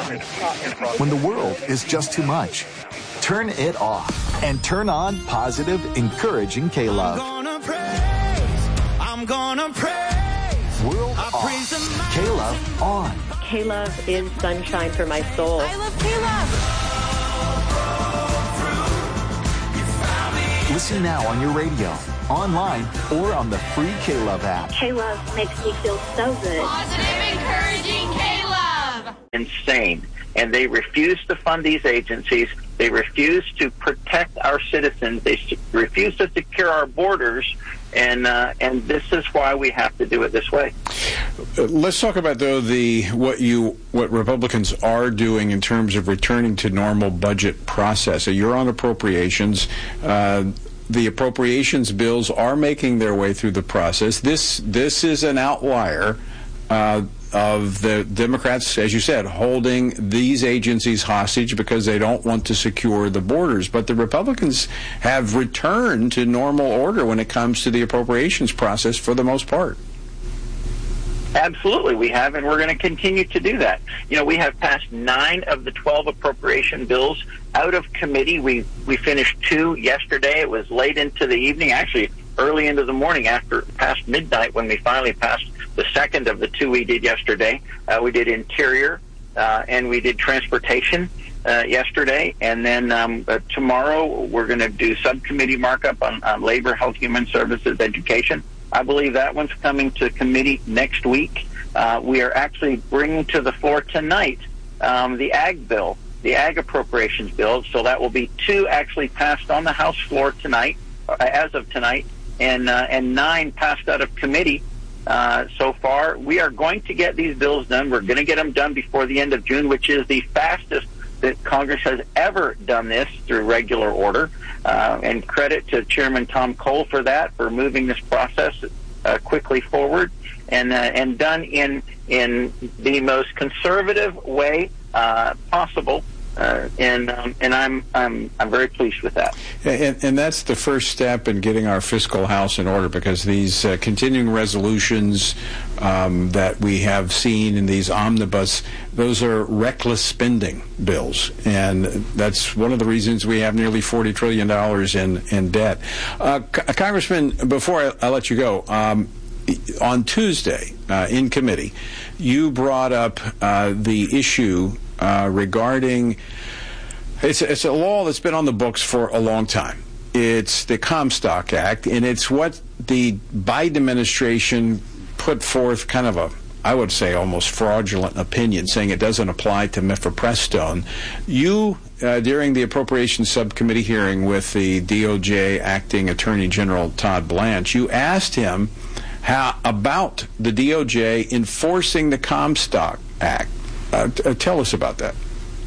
When the world is just too much, turn it off and turn on positive, encouraging K-Love. I'm gonna praise. World off. K-Love on. K-Love is sunshine for my soul. I love K-Love. Listen now on your radio, online, or on the free K-Love app. K-Love makes me feel so good. Positive, encouraging K-Love. Insane. And they refuse to fund these agencies. They refuse to protect our citizens. They refuse to secure our borders. And this is why we have to do it this way. Let's talk about, though, what Republicans are doing in terms of returning to normal budget process. So you're on appropriations. The appropriations bills are making their way through the process. This is an outlier of the Democrats, as you said, holding these agencies hostage because they don't want to secure the borders. But the Republicans have returned to normal order when it comes to the appropriations process for the most part. Absolutely, we have, and we're going to continue to do that. You know, we have passed 9 of the 12 appropriation bills out of committee. We finished 2 yesterday. It was late into the evening, actually early into the morning, past midnight, when we finally passed the second of the 2 we did yesterday. We did Interior, and we did Transportation yesterday. And then tomorrow we're going to do subcommittee markup on Labor, Health, Human Services, Education. I believe that one's coming to committee next week. We are actually bringing to the floor tonight the Ag bill, the Ag appropriations bill. So that will be 2 actually passed on the House floor tonight, as of tonight, and 9 passed out of committee so far. We are going to get these bills done. We're going to get them done before the end of June, which is the fastest that Congress has ever done this through regular order. And credit to Chairman Tom Cole for that, for moving this process quickly forward, and done in the most conservative way possible. And I'm very pleased with that. And that's the first step in getting our fiscal house in order, because these continuing resolutions that we have seen in these omnibus, those are reckless spending bills, and that's one of the reasons we have nearly $40 trillion in debt. Congressman, before I let you go, on Tuesday in committee, you brought up the issue regarding it's a law that's been on the books for a long time. It's the Comstock Act, and it's what the Biden administration put forth, kind of I would say almost fraudulent opinion, saying it doesn't apply to mifeprestone. You, during the Appropriations Subcommittee hearing with the DOJ Acting Attorney General Todd Blanche, you asked him about the DOJ enforcing the Comstock Act. Tell us about that.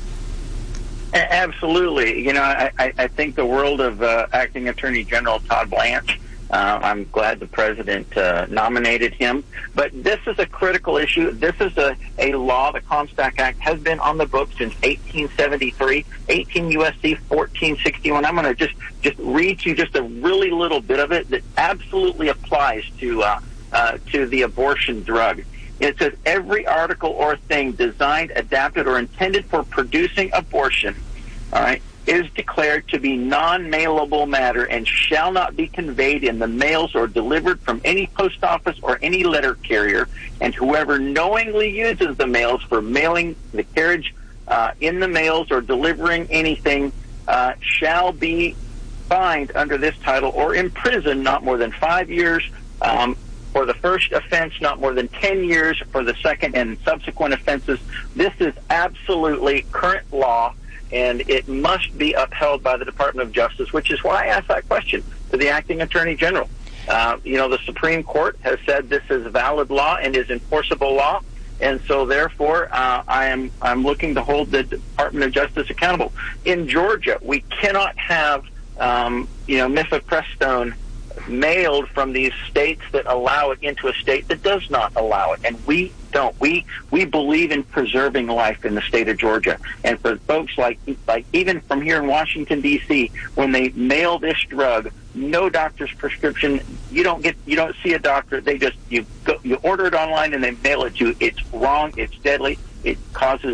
Absolutely. You know, I think the world of Acting Attorney General Todd Blanche. I'm glad the president nominated him. But this is a critical issue. This is a law. The Comstock Act has been on the books since 1873, 18 U.S.C. 1461. I'm going to just read you just a really little bit of it that absolutely applies to the abortion drug. It says, every article or thing designed, adapted, or intended for producing abortion, all right, is declared to be non-mailable matter and shall not be conveyed in the mails or delivered from any post office or any letter carrier, and whoever knowingly uses the mails for mailing the carriage in the mails or delivering anything shall be fined under this title or imprisoned not more than 5 years for the first offense, not more than 10 years for the second and subsequent offenses. This is absolutely current law, and it must be upheld by the Department of Justice, which is why I asked that question to the Acting Attorney General. The Supreme Court has said this is valid law and is enforceable law, and so therefore I'm looking to hold the Department of Justice accountable. In Georgia, we cannot have mifeprestone mailed from these states that allow it into a state that does not allow it, and we don't. We believe in preserving life in the state of Georgia, and for folks like even from here in Washington D.C., when they mail this drug, no doctor's prescription. You don't see a doctor. They just you order it online and they mail it to you. It's wrong. It's deadly. It causes